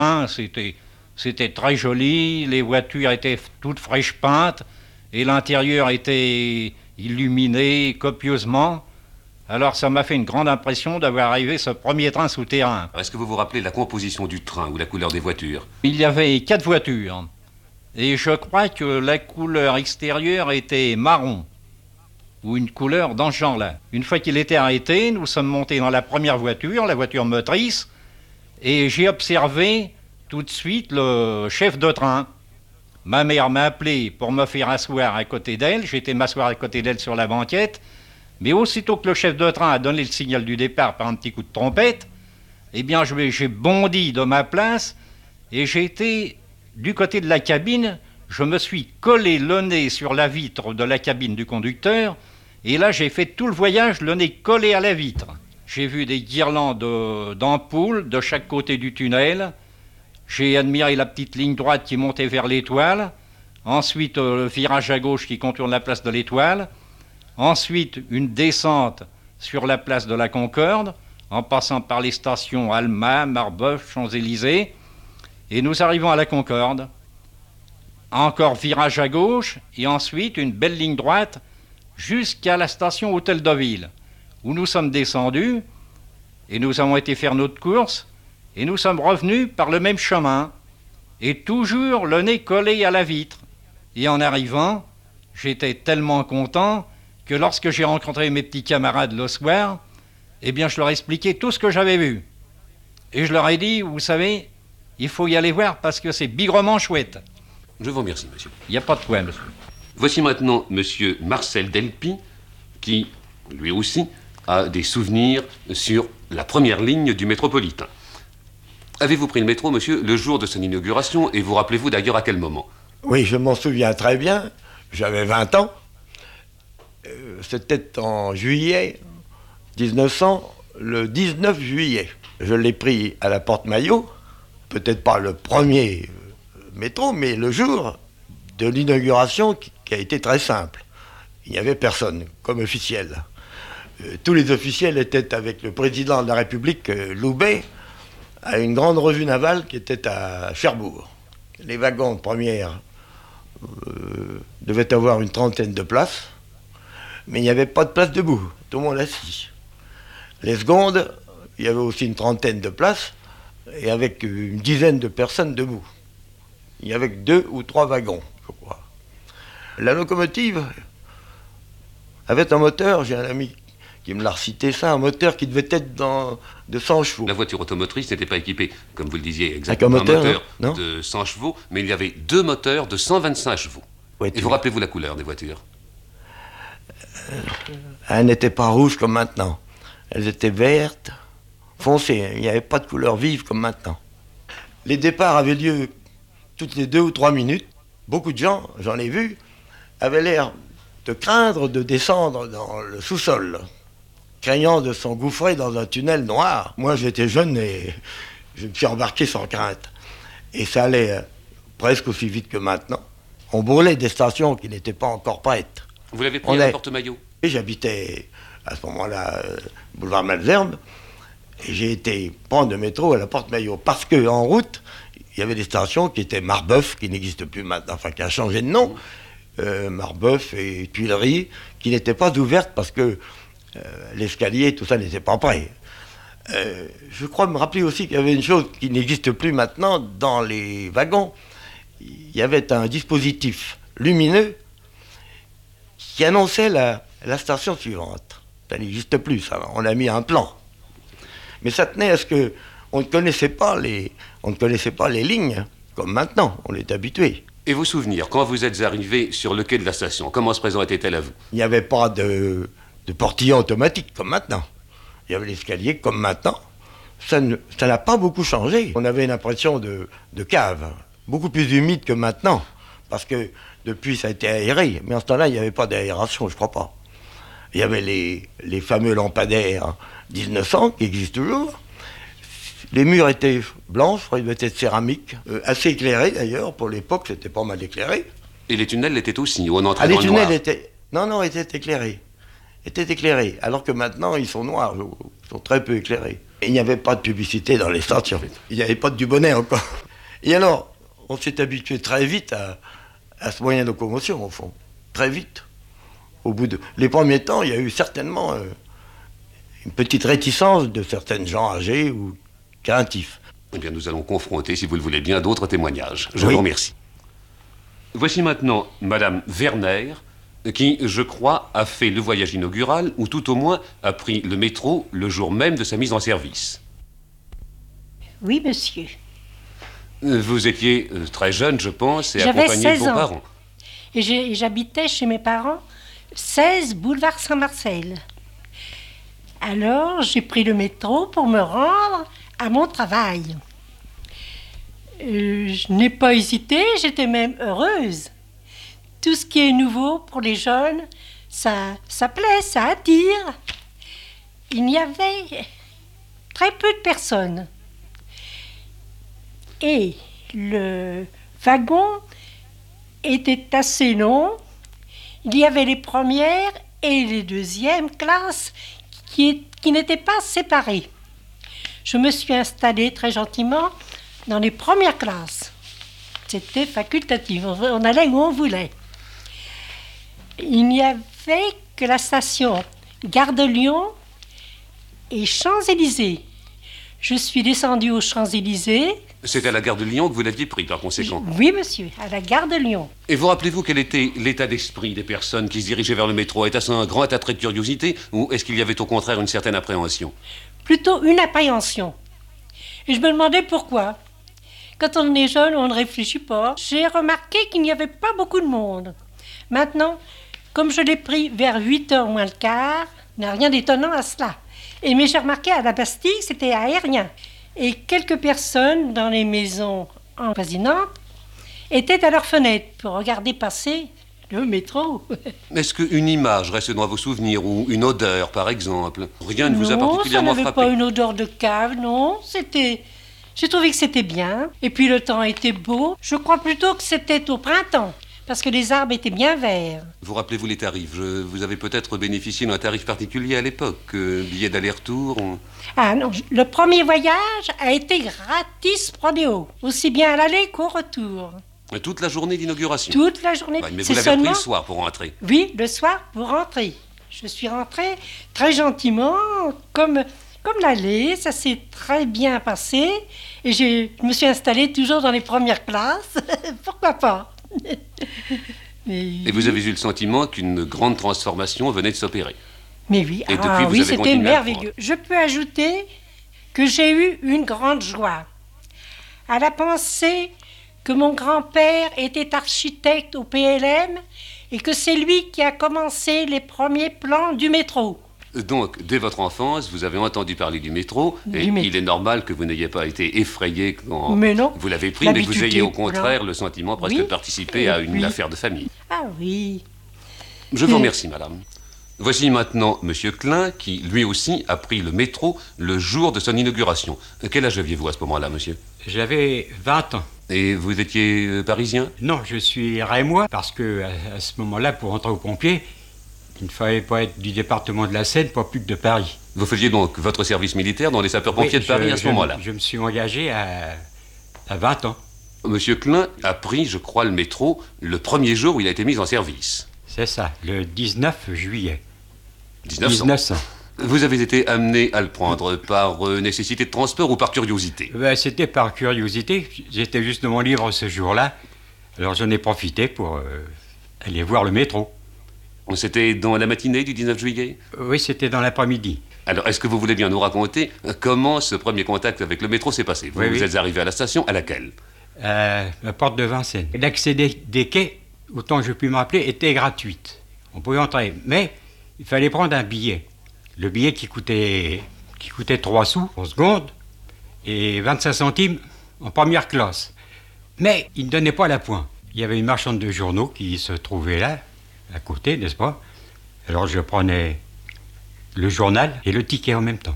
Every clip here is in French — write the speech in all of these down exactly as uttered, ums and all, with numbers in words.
Hein, C'était, c'était très joli, les voitures étaient toutes fraîches peintes et l'intérieur était illuminé copieusement. Alors ça m'a fait une grande impression d'avoir arrivé ce premier train souterrain. Est-ce que vous vous rappelez la composition du train ou la couleur des voitures? Il y avait quatre voitures et je crois que la couleur extérieure était marron ou une couleur dans ce genre-là. Une fois qu'il était arrêté, nous sommes montés dans la première voiture, la voiture motrice, et j'ai observé tout de suite le chef de train. Ma mère m'a appelé pour me faire asseoir à côté d'elle. J'ai été m'asseoir à côté d'elle sur la banquette. Mais aussitôt que le chef de train a donné le signal du départ par un petit coup de trompette, eh bien, j'ai bondi de ma place et j'ai été du côté de la cabine. Je me suis collé le nez sur la vitre de la cabine du conducteur et là, j'ai fait tout le voyage le nez collé à la vitre. J'ai vu des guirlandes d'ampoules de chaque côté du tunnel. J'ai admiré la petite ligne droite qui montait vers l'Étoile. Ensuite, le virage à gauche qui contourne la place de l'Étoile. Ensuite, une descente sur la place de la Concorde, en passant par les stations Alma, Marbeuf, Champs-Élysées. Et nous arrivons à la Concorde. Encore virage à gauche, et ensuite une belle ligne droite jusqu'à la station Hôtel de Ville, où nous sommes descendus, et nous avons été faire notre course, et nous sommes revenus par le même chemin, et toujours le nez collé à la vitre. Et en arrivant, j'étais tellement content que lorsque j'ai rencontré mes petits camarades le soir, eh bien, je leur ai expliqué tout ce que j'avais vu. Et je leur ai dit, vous savez, il faut y aller voir parce que c'est bigrement chouette. Je vous remercie, monsieur. Il n'y a pas de problème, monsieur. Voici maintenant monsieur Marcel Delpy, qui, lui aussi, a des souvenirs sur la première ligne du métropolitain. Avez-vous pris le métro, monsieur, le jour de son inauguration, et vous rappelez-vous d'ailleurs à quel moment? Oui, je m'en souviens très bien. J'avais vingt ans. Euh, C'était en juillet dix-neuf cents, le dix-neuf juillet. Je l'ai pris à la Porte Maillot, peut-être pas le premier métro, mais le jour de l'inauguration qui, qui a été très simple. Il n'y avait personne comme officiel. Euh, tous les officiels étaient avec le président de la République, euh, Loubet, à une grande revue navale qui était à Cherbourg. Les wagons de première euh, devaient avoir une trentaine de places, mais il n'y avait pas de place debout, tout le monde assis. Les secondes, il y avait aussi une trentaine de places, et avec une dizaine de personnes debout. Il y avait deux ou trois wagons, je crois. La locomotive avait un moteur, j'ai un ami qui me l'a recité ça, un moteur qui devait être dans, de cent chevaux. La voiture automotrice n'était pas équipée, comme vous le disiez, exactement, un moteur, un moteur non de cent chevaux, mais il y avait deux moteurs de cent vingt-cinq chevaux. Ouais, Et vous rappelez-vous la couleur des voitures? euh, Elles n'étaient pas rouges comme maintenant. Elles étaient vertes, foncées. Il n'y avait pas de couleur vive comme maintenant. Les départs avaient lieu toutes les deux ou trois minutes. Beaucoup de gens, j'en ai vu, avaient l'air de craindre de descendre dans le sous-sol, craignant de s'engouffrer dans un tunnel noir. Moi, j'étais jeune et je me suis embarqué sans crainte. Et ça allait euh, presque aussi vite que maintenant. On brûlait des stations qui n'étaient pas encore prêtes. Vous l'avez pris On à la est- Porte-Maillot? Et j'habitais à ce moment-là, euh, boulevard Malesherbes, et j'ai été prendre le métro à la Porte Maillot, parce qu'en route, il y avait des stations qui étaient Marbeuf, qui n'existent plus maintenant, enfin qui a changé de nom, euh, Marbeuf et Tuileries, qui n'étaient pas ouvertes parce que euh, l'escalier, tout ça n'était pas prêt. Euh, je crois me rappeler aussi qu'il y avait une chose qui n'existe plus maintenant dans les wagons. Il y avait un dispositif lumineux qui annonçait la, la station suivante. Ça n'existe plus, ça. On a mis un plan. Mais ça tenait à ce que on ne connaissait pas les, on ne connaissait pas les lignes comme maintenant. On est habitué. Et vos souvenirs, quand vous êtes arrivé sur le quai de la station, comment se présentait-elle à vous? Il n'y avait pas de, de portillon automatique comme maintenant. Il y avait l'escalier comme maintenant. Ça ne, ça n'a pas beaucoup changé. On avait une impression de, de cave, beaucoup plus humide que maintenant, parce que depuis ça a été aéré. Mais en ce temps-là, il n'y avait pas d'aération, je crois pas. Il y avait les, les fameux lampadaires dix-neuf cents qui existent toujours. Les murs étaient blancs, je crois qu'ils étaient de céramique, euh, assez éclairés d'ailleurs. Pour l'époque, c'était pas mal éclairé. Et les tunnels l'étaient aussi, où on entrait Ah, les dans le tunnels noir. étaient... Non, non, étaient éclairés. Étaient éclairés. Alors que maintenant, ils sont noirs, ils sont très peu éclairés. Il n'y avait pas de publicité dans les stations. Il n'y avait pas de Dubonnet encore. Et alors, on s'est habitué très vite à, à ce moyen de locomotion, au fond. Très vite. Au bout de... Les premiers temps, il y a eu certainement euh, une petite réticence de certaines gens âgés ou craintifs. Eh bien, nous allons confronter, si vous le voulez bien, d'autres témoignages. Je Oui. vous remercie. Voici maintenant Madame Werner, qui, je crois, a fait le voyage inaugural, ou tout au moins a pris le métro le jour même de sa mise en service. Oui, monsieur. Vous étiez euh, très jeune, je pense, et J'avais accompagné de seize vos ans. parents. Et j'ai- j'habitais chez mes parents, seize boulevard Saint-Marcel. Alors, j'ai pris le métro pour me rendre à mon travail. Euh, je n'ai pas hésité, j'étais même heureuse. Tout ce qui est nouveau pour les jeunes, ça, ça plaît, ça attire. Il y avait très peu de personnes. Et le wagon était assez long. Il y avait les premières et les deuxièmes classes qui, qui n'étaient pas séparées. Je me suis installée très gentiment dans les premières classes. C'était facultatif, on on allait où on voulait. Il n'y avait que la station Gare de Lyon et Champs-Élysées. Je suis descendue aux Champs-Élysées. C'est à la gare de Lyon que vous l'aviez pris, par conséquent. Oui, monsieur, à la Gare de Lyon. Et vous rappelez-vous quel était l'état d'esprit des personnes qui se dirigeaient vers le métro? Était-ce un grand attrait de curiosité, ou est-ce qu'il y avait au contraire une certaine appréhension? Plutôt une appréhension. Et je me demandais pourquoi. Quand on est jeune, on ne réfléchit pas. J'ai remarqué qu'il n'y avait pas beaucoup de monde. Maintenant, comme je l'ai pris vers huit heures moins le quart, il n'y a rien d'étonnant à cela. Et mais j'ai remarqué à la Bastille, c'était aérien. Et quelques personnes dans les maisons avoisinantes étaient à leurs fenêtres pour regarder passer le métro. Est-ce qu'une image reste dans vos souvenirs, ou une odeur, par exemple? Rien ne vous a Non, ça particulièrement n'avait frappé? pas une odeur de cave, non. C'était... J'ai trouvé que c'était bien. Et puis le temps était beau. Je crois plutôt que c'était au printemps, parce que les arbres étaient bien verts. Vous rappelez-vous les tarifs? Je- Vous avez peut-être bénéficié d'un tarif particulier à l'époque, euh, billet d'aller-retour on- Ah non, je- le premier voyage a été gratis prodéo, aussi bien à l'aller qu'au retour. toute la journée d'inauguration. Toute la journée. Ouais, mais vous C'est l'avez repris seulement... le soir pour rentrer. Oui, le soir pour rentrer. Je suis rentrée très gentiment, comme, comme l'aller, ça s'est très bien passé. Et j'ai- je me suis installée toujours dans les premières classes. Pourquoi pas? Mais, Et vous avez eu le sentiment qu'une grande transformation venait de s'opérer. mais oui, Et depuis, ah, vous oui, avez c'était continué à merveilleux. Je peux ajouter que j'ai eu une grande joie à la pensée que mon grand-père était architecte au P L M et que c'est lui qui a commencé les premiers plans du métro. Donc, dès votre enfance, vous avez entendu parler du métro, et Du métro. il est normal que vous n'ayez pas été effrayé quand Mais non. vous l'avez pris, mais que vous L'habitude ayez au est contraire plein. le sentiment presque Oui. de participer Et à une puis- affaire de famille. Ah oui. Je vous Et- remercie, madame. Voici maintenant Monsieur Klein, qui lui aussi a pris le métro le jour de son inauguration. Quel âge aviez-vous à ce moment-là, monsieur? J'avais vingt ans. Et vous étiez euh, parisien? Non, je suis rémois parce que à, à ce moment-là, pour entrer aux pompiers, il ne fallait pas être du département de la Seine, pas plus que de Paris. Vous faisiez donc votre service militaire dans les sapeurs-pompiers Oui, de Paris je- à ce je- moment-là? Je me suis engagé à, à vingt ans. Monsieur Klein a pris, je crois, le métro le premier jour où il a été mis en service. C'est ça, le dix-neuf juillet. dix-neuf cents. mille neuf cents. Vous avez été amené à le prendre par euh, nécessité de transport ou par curiosité? Ben, c'était par curiosité. J'étais juste devant mon livre ce jour-là. Alors j'en ai profité pour euh, aller voir le métro. C'était dans la matinée du dix-neuf juillet? Oui, c'était dans l'après-midi. Alors, est-ce que vous voulez bien nous raconter euh, comment ce premier contact avec le métro s'est passé? Vous, Oui, vous oui. êtes arrivé à la station, à laquelle? À la porte de Vincennes. L'accès des, des quais, autant que je puis me rappeler, était gratuite. On pouvait entrer, mais il fallait prendre un billet. Le billet qui coûtait, qui coûtait trois sous en seconde et vingt-cinq centimes en première classe. Mais il ne donnait pas la pointe. Il y avait une marchande de journaux qui se trouvait là, à côté, n'est-ce pas? Alors je prenais le journal et le ticket en même temps.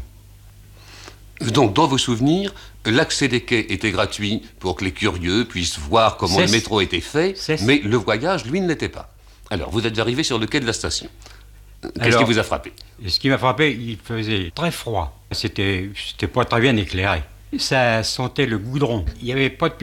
Donc, dans vos souvenirs, l'accès des quais était gratuit pour que les curieux puissent voir comment C'est- le métro était fait, c'est- mais le voyage, lui, ne l'était pas. Alors, vous êtes arrivé sur le quai de la station. Qu'est-ce Alors- qui vous a frappé? Et ce qui m'a frappé, il faisait très froid. C'était, c'était pas très bien éclairé. Ça sentait le goudron. Il n'y avait pas de